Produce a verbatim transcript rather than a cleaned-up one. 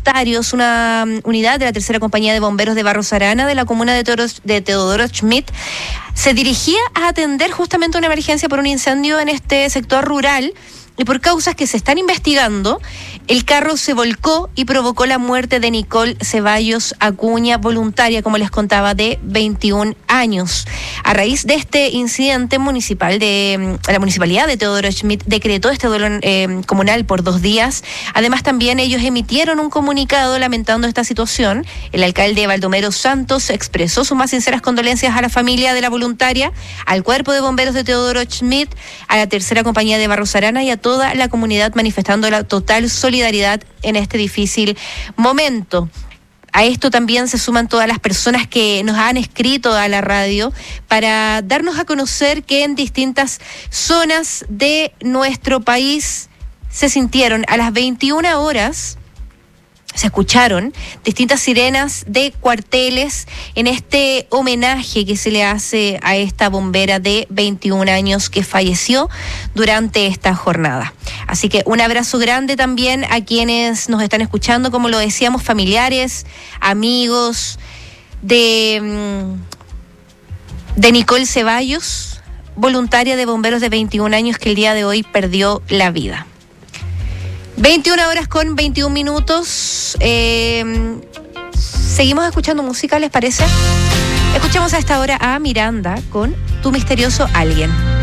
voluntarios, una unidad de la tercera compañía de bomberos de Barros Arana de la comuna de, Toros, de Teodoro Schmidt se dirigía a atender justamente una emergencia por un incendio en este sector rural. Y por causas que se están investigando, el carro se volcó y provocó la muerte de Nicole Ceballos Acuña, voluntaria, como les contaba, de veintiún años. A raíz de este incidente municipal, de la municipalidad de Teodoro Schmidt decretó este duelo eh, comunal por dos días. Además, también ellos emitieron un comunicado lamentando esta situación. El alcalde Baldomero Santos expresó sus más sinceras condolencias a la familia de la voluntaria, al cuerpo de bomberos de Teodoro Schmidt, a la tercera compañía de Barros Arana y a toda la comunidad, manifestando la total solidaridad en este difícil momento. A esto también se suman todas las personas que nos han escrito a la radio para darnos a conocer que en distintas zonas de nuestro país se sintieron a las veintiuna horas. Se escucharon distintas sirenas de cuarteles en este homenaje que se le hace a esta bombera de veintiún años que falleció durante esta jornada. Así que un abrazo grande también a quienes nos están escuchando, como lo decíamos, familiares, amigos de, de Nicole Ceballos, voluntaria de bomberos de veintiún años que el día de hoy perdió la vida. veintiuna horas con veintiún minutos. Eh, seguimos escuchando música, ¿les parece? Escuchamos a esta hora a Miranda con Tu Misterioso Alguien.